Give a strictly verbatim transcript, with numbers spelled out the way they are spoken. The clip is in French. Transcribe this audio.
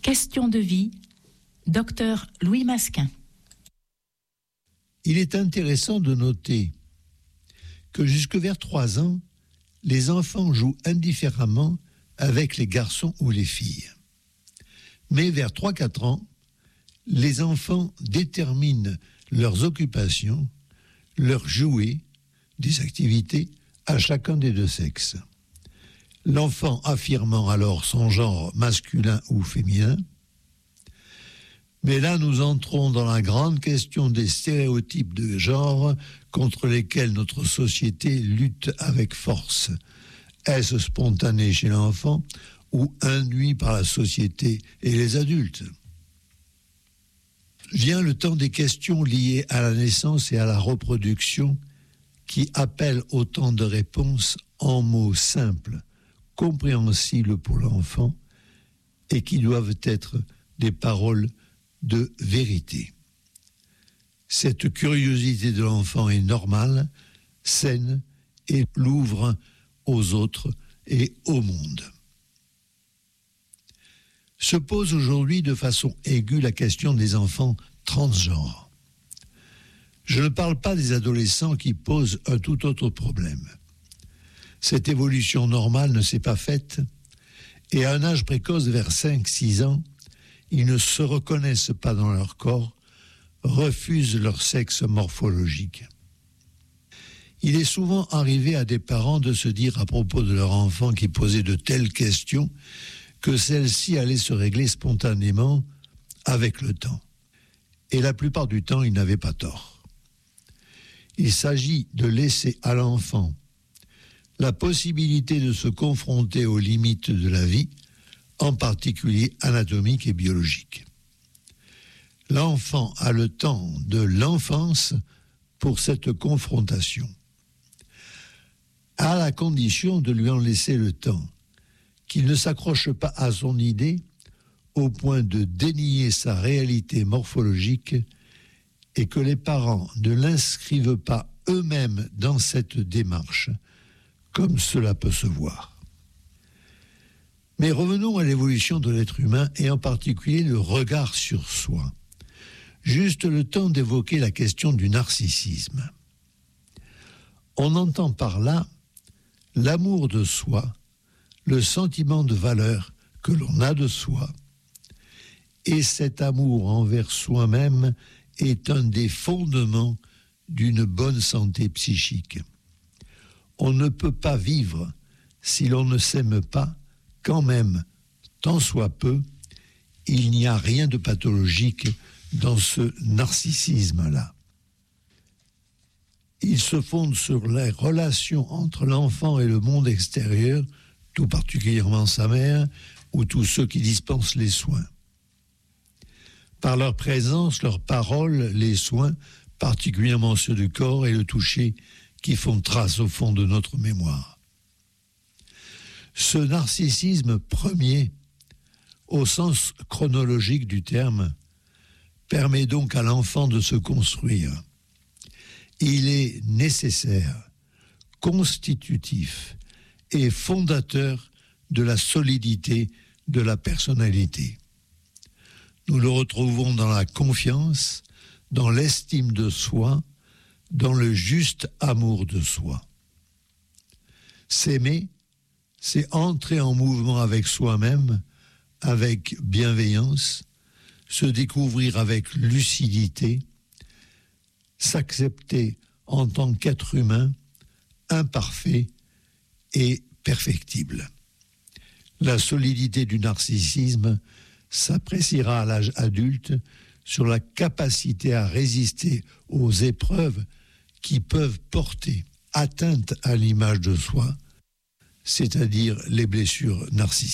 Question de vie, docteur Louis Masquin. Il est intéressant de noter que jusque vers trois ans, les enfants jouent indifféremment avec les garçons ou les filles. Mais vers trois à quatre ans, les enfants déterminent leurs occupations, leurs jouets, des activités à chacun des deux sexes. L'enfant affirmant alors son genre masculin ou féminin. Mais là, nous entrons dans la grande question des stéréotypes de genre contre lesquels notre société lutte avec force. Est-ce spontané chez l'enfant ou induit par la société et les adultes ? Vient le temps des questions liées à la naissance et à la reproduction qui appellent autant de réponses en mots simples, compréhensibles pour l'enfant et qui doivent être des paroles de vérité. Cette curiosité de l'enfant est normale, saine et l'ouvre aux autres et au monde. Se pose aujourd'hui de façon aiguë la question des enfants transgenres. Je ne parle pas des adolescents qui posent un tout autre problème. Cette évolution normale ne s'est pas faite et à un âge précoce, vers cinq à six ans, ils ne se reconnaissent pas dans leur corps, refusent leur sexe morphologique. Il est souvent arrivé à des parents de se dire à propos de leur enfant qui posait de telles questions que celles-ci allaient se régler spontanément avec le temps. Et la plupart du temps, ils n'avaient pas tort. Il s'agit de laisser à l'enfant la possibilité de se confronter aux limites de la vie, en particulier anatomiques et biologiques. L'enfant a le temps de l'enfance pour cette confrontation, à la condition de lui en laisser le temps, qu'il ne s'accroche pas à son idée au point de dénier sa réalité morphologique et que les parents ne l'inscrivent pas eux-mêmes dans cette démarche, comme cela peut se voir. Mais revenons à l'évolution de l'être humain et en particulier le regard sur soi. Juste le temps d'évoquer la question du narcissisme. On entend par là l'amour de soi, le sentiment de valeur que l'on a de soi. Et cet amour envers soi-même est un des fondements d'une bonne santé psychique. On ne peut pas vivre si l'on ne s'aime pas, quand même, tant soit peu, il n'y a rien de pathologique dans ce narcissisme-là. Il se fonde sur les relations entre l'enfant et le monde extérieur, tout particulièrement sa mère ou tous ceux qui dispensent les soins. Par leur présence, leurs paroles, les soins, particulièrement ceux du corps et le toucher, qui font trace au fond de notre mémoire. Ce narcissisme premier, au sens chronologique du terme, permet donc à l'enfant de se construire. Il est nécessaire, constitutif et fondateur de la solidité de la personnalité. Nous le retrouvons dans la confiance, dans l'estime de soi, dans le juste amour de soi. S'aimer, c'est entrer en mouvement avec soi-même, avec bienveillance, se découvrir avec lucidité, s'accepter en tant qu'être humain, imparfait et perfectible. La solidité du narcissisme s'appréciera à l'âge adulte sur la capacité à résister aux épreuves qui peuvent porter atteinte à l'image de soi, c'est-à-dire les blessures narcissiques.